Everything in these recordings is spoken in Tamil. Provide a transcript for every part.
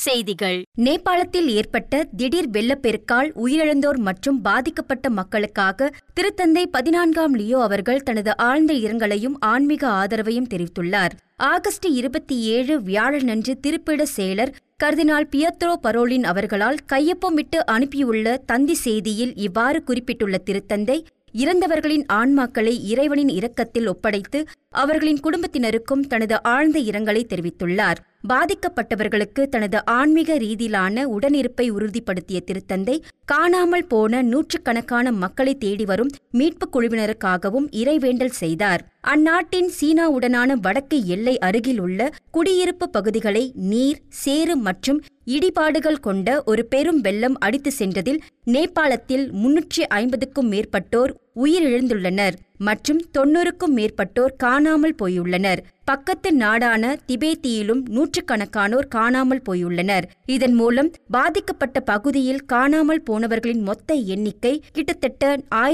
செய்திகள். நேபாளத்தில் ஏற்பட்ட திடீர் வெள்ளப்பெருக்கால் உயிரிழந்தோர் மற்றும் பாதிக்கப்பட்ட மக்களுக்காக திருத்தந்தை 14ஆம் லியோ அவர்கள் தனது ஆழ்ந்த இரங்கலையும் ஆன்மீக ஆதரவையும் தெரிவித்துள்ளார். ஆகஸ்ட் 27 வியாழனன்று திருப்பிட செயலர் கர்தினால் பியத்ரோ பரோலின் அவர்களால் கையொப்பமிட்டு அனுப்பியுள்ள தந்தி செய்தியில் இவ்வாறு குறிப்பிட்டுள்ள திருத்தந்தை, இறந்தவர்களின் ஆன்மாக்களை இறைவனின் இரக்கத்தில் ஒப்படைத்து அவர்களின் குடும்பத்தினருக்கும் தனது ஆழ்ந்த இரங்கலை தெரிவித்துள்ளார். பாதிக்கப்பட்டவர்களுக்கு தனது ஆன்மீக ரீதியிலான உடனிருப்பை உறுதிப்படுத்திய திருத்தந்தை, காணாமல் போன நூற்றுக்கணக்கான மக்களை தேடி வரும் மீட்புக் குழுவினருக்காகவும் இறைவேண்டல் செய்தார். அந்நாட்டின் சீனாவுடனான வடக்கு எல்லை அருகில் உள்ள குடியிருப்பு பகுதிகளை நீர், சேறு மற்றும் இடிபாடுகள் கொண்ட ஒரு பெரும் வெள்ளம் அடித்து சென்றதில் நேபாளத்தில் 350க்கும் மேற்பட்டோர் உயிரிழந்துள்ளனர் மற்றும் 90க்கும் மேற்பட்டோர் காணாமல் போயுள்ளனர். பக்கத்து நாடான திபேத்தியிலும் நூற்றுக்கணக்கானோர் காணாமல் போயுள்ளனர். இதன் மூலம் பாதிக்கப்பட்ட பகுதியில் காணாமல் போனவர்களின் மொத்த எண்ணிக்கை கிட்டத்தட்ட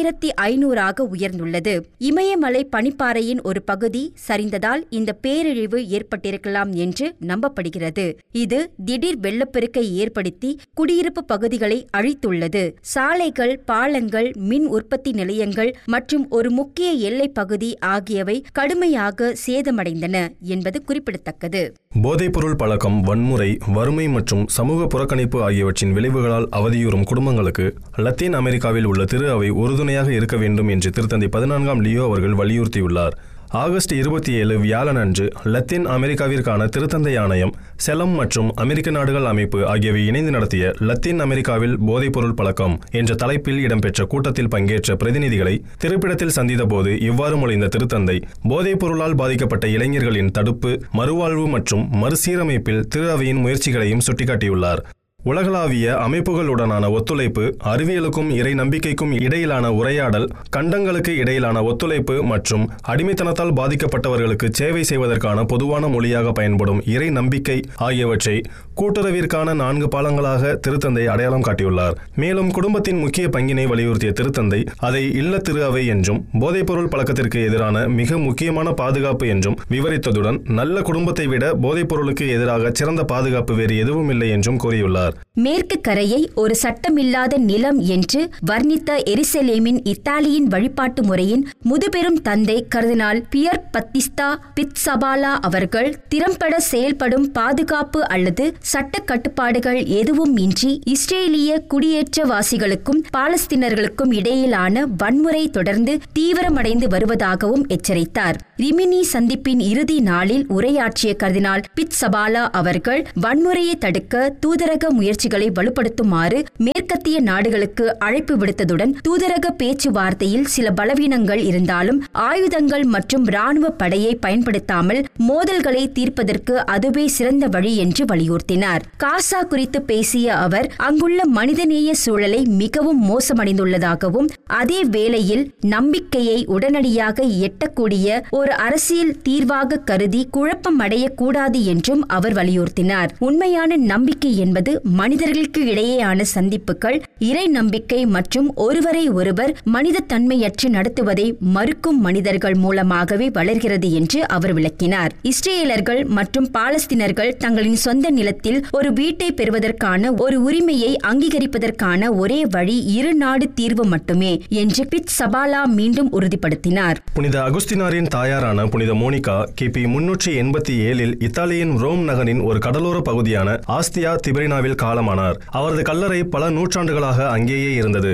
1500ஆக உயர்ந்துள்ளது. இமயமலை பனிப்பாறையின் ஒரு பகுதி சரிந்ததால் இந்த பேரழிவு ஏற்பட்டிருக்கலாம் என்று நம்பப்படுகிறது. இது திடீர் வெள்ளப்பெருக்கை ஏற்படுத்தி குடியிருப்பு பகுதிகளை அழித்துள்ளது. சாலைகள், பாலங்கள், மின் உற்பத்தி நிலையங்கள் மற்றும் ஒரு முக்கிய எல்லை பகுதி ஆகியவை கடுமையாக சேதமடைந்தன என்பது குறிப்பிடத்தக்கது. போதைப்பொருள் பழக்கம், வன்முறை, வறுமை மற்றும் சமூக புறக்கணிப்பு ஆகியவற்றின் விளைவுகளால் அவதியுறும் குடும்பங்களுக்கு லத்தீன் அமெரிக்காவில் உள்ள திரு அவை உறுதுணையாக இருக்க வேண்டும் என்று திருத்தந்தை 14ஆம் லியோ அவர்கள் வலியுறுத்தியுள்ளார். ஆகஸ்ட் 27 வியாழனன்று லத்தீன் அமெரிக்காவிற்கான திருத்தந்தை ஆணையம், செலம் மற்றும் அமெரிக்க நாடுகள் அமைப்பு ஆகியவை இணைந்து நடத்திய லத்தீன் அமெரிக்காவில் போதைப்பொருள் பழக்கம் என்ற தலைப்பில் இடம்பெற்ற கூட்டத்தில் பங்கேற்ற பிரதிநிதிகளை திருப்பிடத்தில் சந்தித்தபோது இவ்வாறு மொழிந்த திருத்தந்தை, போதைப்பொருளால் பாதிக்கப்பட்ட இளைஞர்களின் தடுப்பு, மறுவாழ்வு மற்றும் மறுசீரமைப்பில் திரு அவையின் முயற்சிகளையும் சுட்டிக்காட்டியுள்ளார். உலகளாவிய அமைப்புகளுடனான ஒத்துழைப்பு, அறிவியலுக்கும் இறை நம்பிக்கைக்கும் இடையிலான உரையாடல், கண்டங்களுக்கு இடையிலான ஒத்துழைப்பு மற்றும் அடிமைத்தனத்தால் பாதிக்கப்பட்டவர்களுக்கு சேவை செய்வதற்கான பொதுவான மொழியாக பயன்படும் இறை நம்பிக்கை ஆகியவற்றை கூட்டுறவிற்கான 4 பாலங்களாக திருத்தந்தை அடையாளம் காட்டியுள்ளார். மேலும் குடும்பத்தின் முக்கிய பங்கினை வலியுறுத்திய திருத்தந்தை, அதை இல்ல திரு அவை என்றும் போதைப்பொருள் பழக்கத்திற்கு எதிரான மிக முக்கியமான பாதுகாப்பு என்றும் விவரித்ததுடன், நல்ல குடும்பத்தை விட போதைப்பொருளுக்கு எதிராக சிறந்த பாதுகாப்பு வேறு எதுவும் இல்லை என்றும் கூறியுள்ளார். மேற்கு கரையை ஒரு சட்டமில்லாத நிலம் என்று வர்ணித்த எருசலேமின் இத்தாலியின் வழிபாட்டு முறையின் முதுபெரும் தந்தை கர்தினால் பியர் பத்திஸ்தா பிட்சபாலா அவர்கள், திறம்பட செயல்படும் பாதுகாப்பு அல்லது சட்ட கட்டுப்பாடுகள் எதுவும் இன்றி இஸ்ரேலிய குடியேற்றவாசிகளுக்கும் பாலஸ்தீனர்களுக்கும் இடையிலான வன்முறை தொடர்ந்து தீவிரமடைந்து வருவதாகவும் எச்சரித்தார். ரிமினி சந்திப்பின் இறுதி நாளில் உரையாற்றிய கர்தினால் பிட்சபாலா அவர்கள், வன்முறையை தடுக்க தூதரக முயற்சிகளை வலுப்படுத்துமாறு மேற்கத்திய நாடுகளுக்கு அழைப்பு விடுத்ததுடன், தூதரக பேச்சுவார்த்தையில் சில பலவீனங்கள் இருந்தாலும் ஆயுதங்கள் மற்றும் இராணுவ படையை பயன்படுத்தாமல் மோதல்களை தீர்ப்பதற்கு அதுவே சிறந்த வழி என்று வலியுறுத்தினார். காசா குறித்து பேசிய அவர், அங்குள்ள மனிதநேய சூழலை மிகவும் மோசமடைந்துள்ளதாகவும், அதே வேளையில் நம்பிக்கையை உடனடியாக எட்டக்கூடிய ஒரு அரசியல் தீர்வாக கருதி குழப்பம் அடையக்கூடாது என்றும் அவர் வலியுறுத்தினார். உண்மையான நம்பிக்கை என்பது மனிதர்களுக்கு இடையேயான சந்திப்புகள், இறை நம்பிக்கை மற்றும் ஒருவரை ஒருவர் மனித தன்மையற்று நடத்துவதை மறுக்கும் மனிதர்கள் மூலமாகவே வளர்கிறது என்று அவர் விளக்கினார். இஸ்ரேலர்கள் மற்றும் பாலஸ்தீனர்கள் தங்களின் சொந்த நிலத்தில் ஒரு வீட்டை பெறுவதற்கான ஒரு உரிமையை அங்கீகரிப்பதற்கான ஒரே வழி இரு நாடு தீர்வு மட்டுமே என்று பிட்சபாலா மீண்டும் உறுதிப்படுத்தினார். புனித அகுஸ்தினாரின் தாயாரான புனித மோனிகா கிபி 387 இத்தாலியின் ரோம் நகரின் ஒரு கடலோர பகுதியான ஆஸ்தியா திபரினாவில் காலமானார். அவரது கல்லறை பல நூற்றாண்டுகளாக அங்கேயே இருந்தது.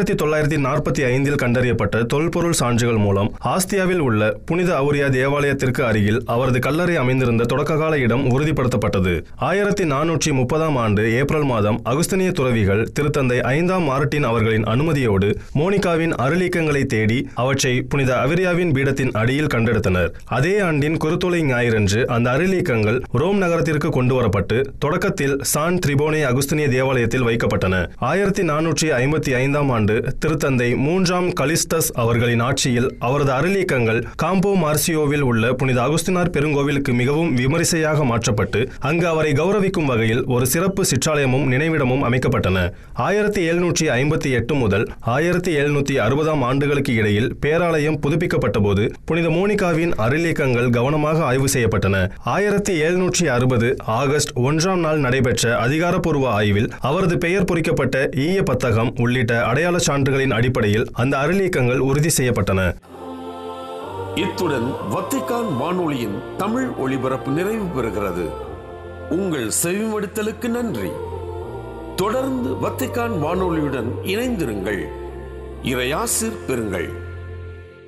1945 கண்டறியப்பட்ட தொல்பொருள் சான்றுகள் மூலம் ஆஸ்தியாவில் உள்ள புனித அவுரியா தேவாலயத்திற்கு அருகில் அவரது கல்லறை அமைந்திருந்த தொடக்ககால இடம் உறுதிப்படுத்தப்பட்டது. 1430ஆம் ஆண்டு ஏப்ரல் மாதம் அகுஸ்தினிய துறவிகள் திருத்தந்தை 5ஆம் மார்ட்டின் அவர்களின் அனுமதியோடு மோனிகாவின் அருளீக்கங்களை தேடி அவற்றை புனித அவிரியாவின் பீடத்தின் அடியில் கண்டெடுத்தனர். அதே ஆண்டின் குருத்தோலை ஞாயிறன்று அந்த அருளீக்கங்கள் ரோம் நகரத்திற்கு கொண்டு வரப்பட்டு தொடக்கத்தில் சான் திரிபோ சாலோமோனே அகுஸ்தினிய தேவாலயத்தில் வைக்கப்பட்டன. 1455 ஆண்டு திருத்தந்தை 3ஆம் கலிஸ்டஸ் அவர்களின் ஆட்சியில் அவரது அருளீக்கங்கள் காம்போ மார்சியோவில் உள்ள புனித அகுஸ்தினார் பெருங்கோவிலுக்கு மிகவும் விமரிசையாக மாற்றப்பட்டு அங்கு அவரை கௌரவிக்கும் வகையில் ஒரு சிறப்பு சிற்றாலயமும் நினைவிடமும் அமைக்கப்பட்டன. 1758 முதல் 1760 ஆண்டுகளுக்கு இடையில் பேராலயம் புதுப்பிக்கப்பட்ட போது புனித மோனிகாவின் அருளீக்கங்கள் கவனமாக ஆய்வு செய்யப்பட்டன. 1760 ஆகஸ்ட் 1ஆம் நாள் நடைபெற்ற அதிகாரப்பூர்வ ஆய்வில் அவரது பெயர் பொறிக்கப்பட்ட ஈய பத்தகம் உள்ளிட்ட அடையாள சான்றுகளின் அடிப்படையில் அந்த அருளீக்கங்கள் உறுதி செய்யப்பட்டன. இத்துடன் வத்திக்கான் வானொலியின் தமிழ் ஒளிபரப்பு நிறைவு பெறுகிறது. உங்கள் செவிமடுத்தலுக்கு நன்றி. தொடர்ந்து வத்திக்கான் வானொலியுடன் இணைந்திருங்கள். இறையாசிர் பெறுங்கள்.